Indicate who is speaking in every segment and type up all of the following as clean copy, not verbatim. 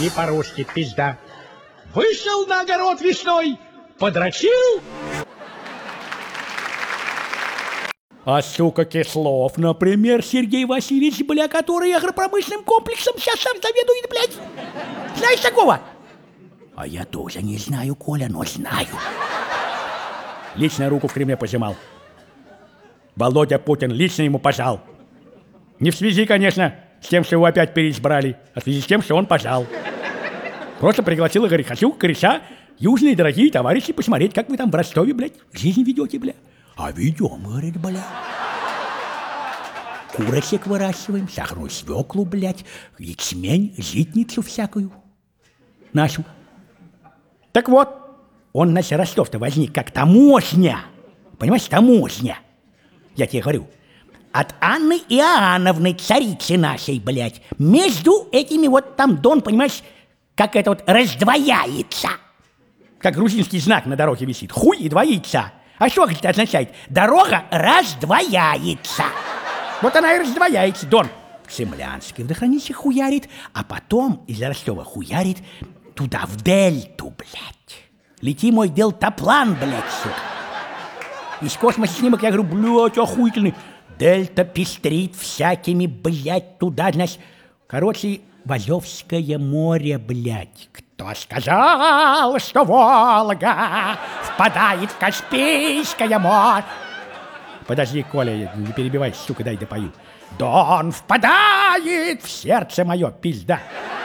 Speaker 1: или по-русски пизда. Вышел на огород весной, подрочил. А сука Кислов, например, Сергей Васильевич, бля, который агропромышленным комплексом сейчас сам заведует, блядь. Знаешь такого? А я тоже не знаю, Коля, но знаю. Лично руку в Кремле пожимал. Володя Путин лично ему пожал. Не в связи, конечно, с тем, что его опять переизбрали, а в связи с тем, что он пожал. Просто пригласил и говорит, хочу кореша, южные дорогие товарищи, посмотреть, как вы там в Ростове, блядь, жизнь ведете, бля. А ведем, говорит, бля. Курочек выращиваем, сахарную свеклу, блядь, ячмень, житницу всякую. Нашу. Так вот, он, наш Ростов-то возник как таможня. Понимаешь, таможня. Я тебе говорю, от Анны Иоанновны, царицы нашей, блядь, между этими вот там Дон, понимаешь, как это вот раздвояется. Как грузинский знак на дороге висит. Хуй и двоится. А что это означает? Дорога раздвояется. Вот она и раздвояется, Дон. В Цимлянске водохранилище хуярит, а потом из Ростова хуярит туда, в дельту, блядь. Лети мой дельтаплан, блядь, сука. Из космоса снимок, я говорю, блядь, охуительный. Дельта пестрит всякими, блядь, туда, значит. Короче, в Азовское море, блядь. Кто сказал, что Волга впадает в Каспийское море? Подожди, Коля, не перебивай, сука, дай допою. Дон впадает в сердце мое, пизда.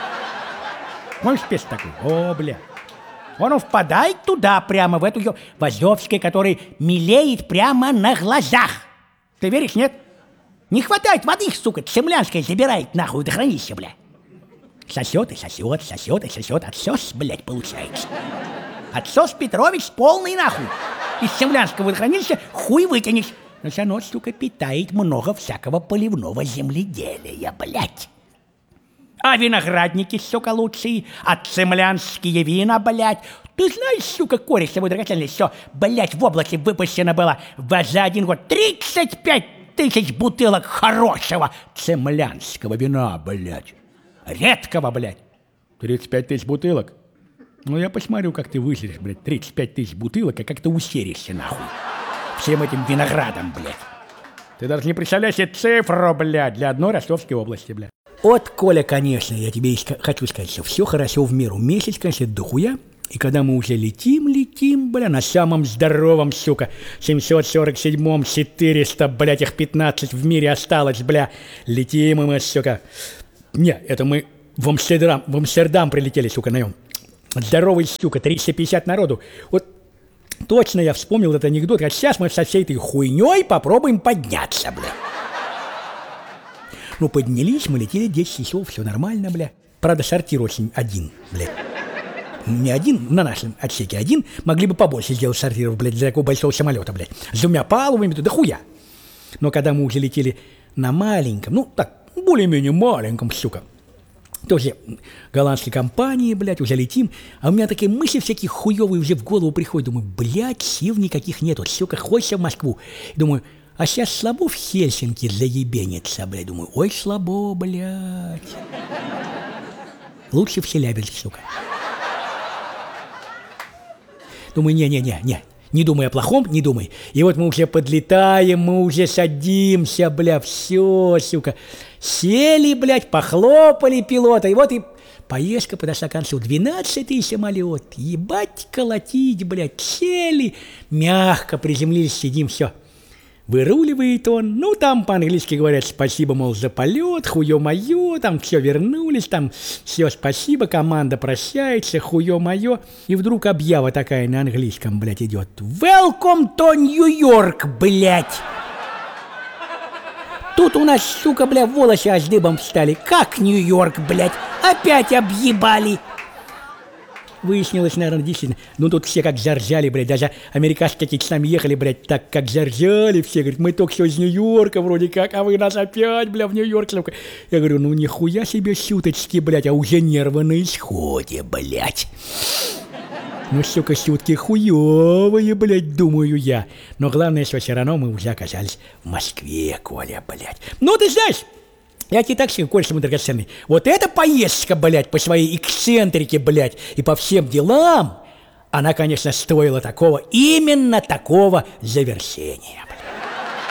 Speaker 1: Можешь петь такой? О, бля. Он впадает туда, прямо в эту ее, в Азовское, который мелеет прямо на глазах. Ты веришь, нет? Не хватает воды, сука, Цимлянская забирает нахуй водохранилище, бля. Сосет и сосет, сосет и сосет. Отсос, блядь, получается. Отсос Петрович полный нахуй. Из Цимлянского водохранилища хуй вытянешь. Но все равно, сука, питает много всякого поливного земледелия, блядь. А виноградники, сука, лучшие, а цимлянские вина, блядь. Ты знаешь, сука, коричневую драгоценность, все, блядь, в облаке выпущено было за один год 35 тысяч бутылок хорошего цимлянского вина, блядь. Редкого, блядь. 35 тысяч бутылок? Ну, я посмотрю, как ты выглядишь, блядь, 35 тысяч бутылок, а как ты усеришься, нахуй. Всем этим виноградом, блядь. Ты даже не представляешь себе цифру, блядь, для одной Ростовской области, блядь. Вот, Коля, конечно, я тебе хочу сказать, что все хорошо в меру. Месяц, конечно, дохуя. И когда мы уже летим, бля, на самом здоровом, сука, 747-м, 400, блядь, их 15 в мире осталось, бля. Летим мы, сука. Не, это мы в Амстердам прилетели, сука, на нем. Здоровый, сука, 350 народу. Вот точно я вспомнил этот анекдот, а сейчас мы со всей этой хуйней попробуем подняться, бля. Ну, поднялись, мы летели 10 часов, все нормально, бля. Правда, сортир очень один, блядь. Не один, на нашем отсеке один. Могли бы побольше сделать сортиров, блядь, для такого большого самолета, блядь. С двумя палубами, да хуя. Но когда мы уже летели на маленьком, ну, так, более-менее маленьком, сука, тоже голландской компании, блядь, уже летим. А у меня такие мысли всякие хуёвые уже в голову приходят. Думаю, блядь, сил никаких нету, сука, хочется в Москву. Думаю, а сейчас слабо в Хельсинки заебениться, блядь. Думаю, ой, слабо, блядь. Лучше в Челябинск, сука. Думаю, не думай о плохом, не думай. И вот мы уже подлетаем, мы уже садимся, бля, все, сука. Сели, блядь, похлопали пилота, и вот и поездка подошла к концу. 12-й самолет, ебать колотить, блядь, сели, мягко приземлились, сидим, все. Выруливает он, ну там по-английски говорят спасибо, мол, за полет, хуё-моё, там все вернулись, там все спасибо, команда прощается, хуё-моё. И вдруг объява такая на английском, блядь, идет. Welcome to New York, блядь. Тут у нас, сука, блядь, волосы аж дыбом встали. Как Нью-Йорк, блядь, опять объебали. Выяснилось, наверное, действительно. Ну, тут все как заржали, блядь. Даже американцы какие-то с нами ехали, блядь, так как заржали все. Говорят, мы только что из Нью-Йорка вроде как, а вы нас опять, блядь, в Нью-Йорк. Я говорю, ну, нихуя себе шуточки, блядь, а уже нервы на исходе, блядь. Ну, сука, шутки хуёвые, блядь, думаю я. Но главное, что все равно мы уже оказались в Москве, Коля, блядь. Ну, ты знаешь, Я тебе так скажу, Кольша мой драгоценный, вот эта поездка, блядь, по своей эксцентрике, блядь, и по всем делам, она, конечно, стоила такого, именно такого завершения.